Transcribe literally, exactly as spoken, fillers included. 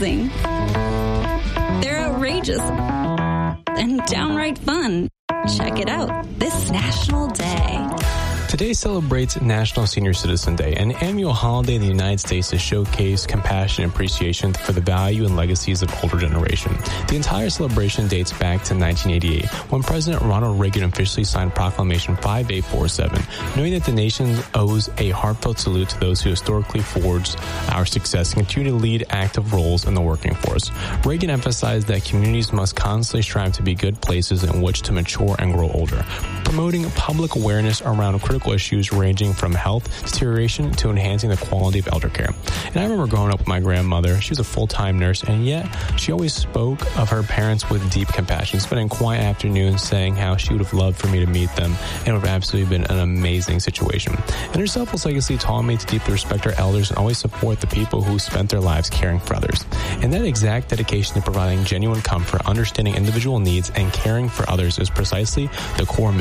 amazing. They're outrageous and downright fun. Check it out this National Day. Today celebrates National Senior Citizen Day, an annual holiday in the United States to showcase compassion and appreciation for the value and legacies of older generation. The entire celebration dates back to nineteen eighty-eight, when President Ronald Reagan officially signed Proclamation five eight four seven, knowing that the nation owes a heartfelt salute to those who historically forged our success and continue to lead active roles in the working force. Reagan emphasized that communities must constantly strive to be good places in which to mature and grow older, promoting public awareness around critical issues ranging from health deterioration to enhancing the quality of elder care. And I remember growing up with my grandmother. She was a full-time nurse, and yet she always spoke of her parents with deep compassion, spending quiet afternoons saying how she would have loved for me to meet them, and it would have absolutely been an amazing situation. And her selfless legacy taught me to deeply respect our elders and always support the people who spent their lives caring for others. And that exact dedication to providing genuine comfort, understanding individual needs, and caring for others is precisely the core mission